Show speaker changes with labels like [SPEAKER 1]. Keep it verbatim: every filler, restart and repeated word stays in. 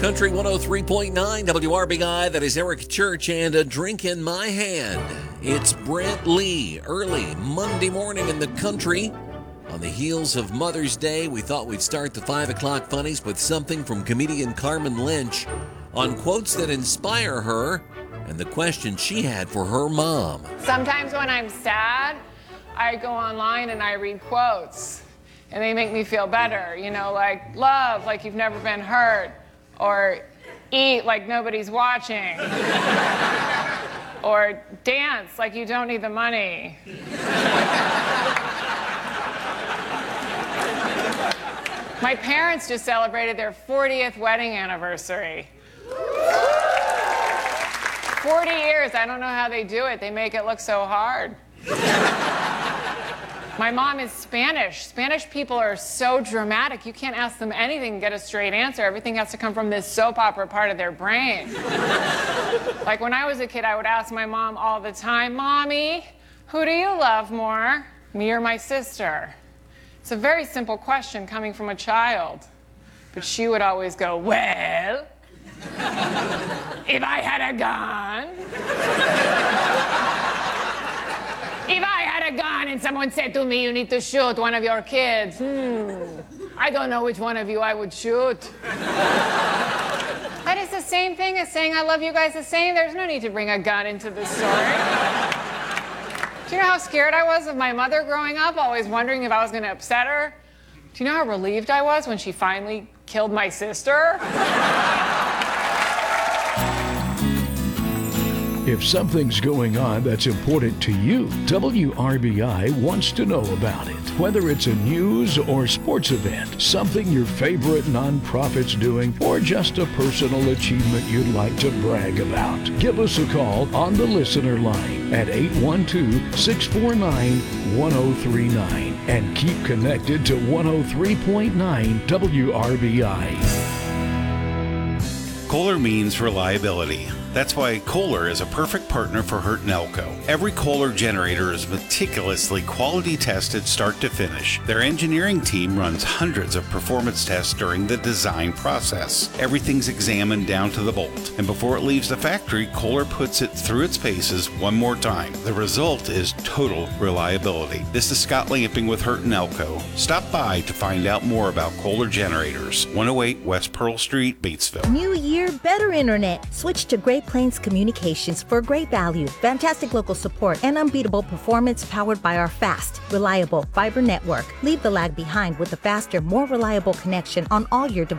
[SPEAKER 1] Country one oh three point nine W R B I, that is Eric Church and A Drink in My Hand. It's Brent Lee, early Monday morning in the country. On the heels of Mother's Day, we thought we'd start the five o'clock funnies with something from comedian Carmen Lynch on quotes that inspire her and the question she had for her mom.
[SPEAKER 2] Sometimes when I'm sad, I go online and I read quotes, and they make me feel better. You know, like, love like you've never been hurt, or eat like nobody's watching, or dance like you don't need the money. My parents just celebrated their fortieth wedding anniversary. forty years, I don't know how they do it. They make it look so hard. My mom is Spanish. Spanish people are so dramatic. You can't ask them anything and get a straight answer. Everything has to come from this soap opera part of their brain. Like when I was a kid, I would ask my mom all the time, Mommy, who do you love more, me or my sister? It's a very simple question coming from a child. But she would always go, well, if I had a gun, if I had a gun and someone said to me, you need to shoot one of your kids, hmm, I don't know which one of you I would shoot. That is the same thing as saying I love you guys the same. There's no need to bring a gun into this story. Do you know how scared I was of my mother growing up, always wondering if I was going to upset her? Do you know how relieved I was when she finally killed my sister?
[SPEAKER 3] If something's going on that's important to you, W R B I wants to know about it. Whether it's a news or sports event, something your favorite nonprofit's doing, or just a personal achievement you'd like to brag about, give us a call on the listener line at eight one two, six four nine, one oh three nine and keep connected to one oh three point nine W R B I.
[SPEAKER 4] Kohler means reliability. That's why Kohler is a perfect partner for Hurt and Elko. Every Kohler generator is meticulously quality tested start to finish. Their engineering team runs hundreds of performance tests during the design process. Everything's examined down to the bolt. And before it leaves the factory, Kohler puts it through its paces one more time. The result is total reliability. This is Scott Lamping with Hurt and Elko. Stop by to find out more about Kohler generators. one oh eight West Pearl Street, Batesville.
[SPEAKER 5] New year, better internet. Switch to Great Plains Communications for great value, fantastic local support, and unbeatable performance powered by our fast, reliable fiber network. Leave the lag behind with a faster, more reliable connection on all your devices.